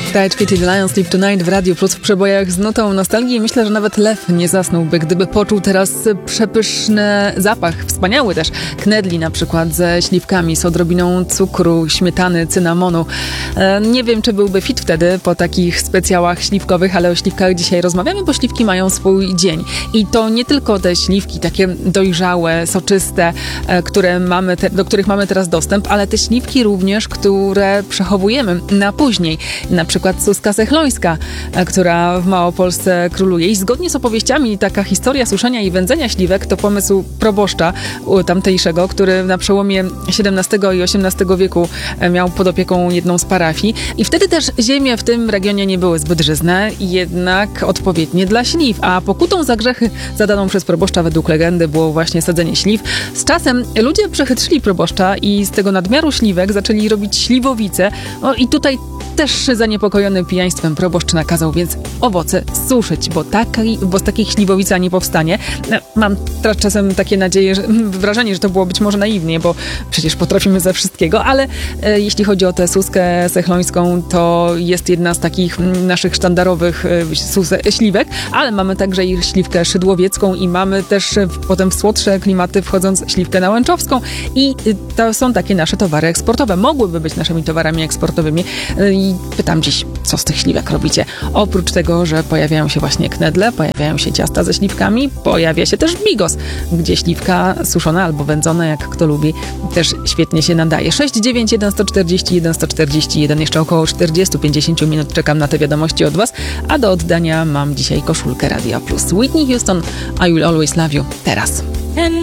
Tight Fitted Lions Sleep Tonight w Radiu Plus w przebojach z nutą nostalgii. Myślę, że nawet lew nie zasnąłby, gdyby poczuł teraz przepyszny zapach, wspaniały też, knedli na przykład ze śliwkami, z odrobiną cukru, śmietany, cynamonu. Nie wiem, czy byłby fit wtedy po takich specjałach śliwkowych, ale o śliwkach dzisiaj rozmawiamy, bo śliwki mają swój dzień. I to nie tylko te śliwki takie dojrzałe, soczyste, do których mamy teraz dostęp, ale te śliwki również, które przechowujemy na później. Na przykład suska sechlońska, która w Małopolsce króluje. I zgodnie z opowieściami taka historia suszenia i wędzenia śliwek to pomysł proboszcza tamtejszego, który na przełomie XVII i XVIII wieku miał pod opieką jedną z parafii. I wtedy też ziemie w tym regionie nie były zbyt żyzne, jednak odpowiednie dla śliw. A pokutą za grzechy zadaną przez proboszcza według legendy było właśnie sadzenie śliw. Z czasem ludzie przechytrzyli proboszcza i z tego nadmiaru śliwek zaczęli robić śliwowice. I tutaj też zaniepokojony pijaństwem proboszcz nakazał więc owoce suszyć, bo z takich śliwowica nie powstanie. Mam teraz czasem takie wrażenie, że to było być może naiwnie, bo przecież potrafimy ze wszystkiego, ale jeśli chodzi o tę suskę sechlońską, to jest jedna z takich naszych sztandarowych śliwek, ale mamy także i śliwkę szydłowiecką i mamy też potem w słodsze klimaty wchodząc śliwkę nałęczowską i to są takie nasze towary eksportowe. Mogłyby być naszymi towarami eksportowymi. I pytam dziś, co z tych śliwek robicie? Oprócz tego, że pojawiają się właśnie knedle, pojawiają się ciasta ze śliwkami, pojawia się też bigos, gdzie śliwka suszona albo wędzona, jak kto lubi, też świetnie się nadaje. 691 141 141, jeszcze około 40-50 minut czekam na te wiadomości od Was, a do oddania mam dzisiaj koszulkę Radia Plus. Whitney Houston, I Will Always Love You. Teraz.